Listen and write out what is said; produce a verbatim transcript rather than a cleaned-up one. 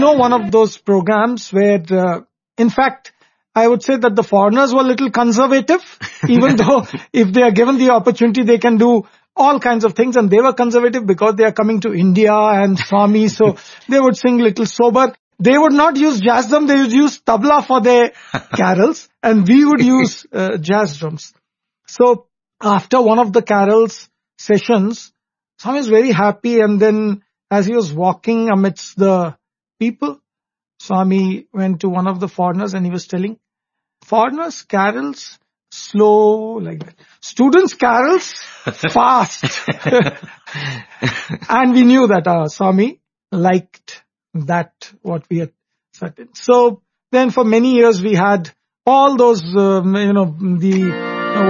know, one of those programs where, uh, in fact, I would say that the foreigners were a little conservative, even though if they are given the opportunity, they can do all kinds of things. And they were conservative because they are coming to India and Swami, so they would sing little sober. They would not use jazz drum, they would use tabla for their carols, and we would use uh, jazz drums. So after one of the carols sessions, Swami was very happy, and then as he was walking amidst the people, Swami went to one of the foreigners and he was telling, foreigners carols slow like that. Students carols fast. And we knew that our Swami liked that, what we had said. So then for many years we had all those, um, you know, the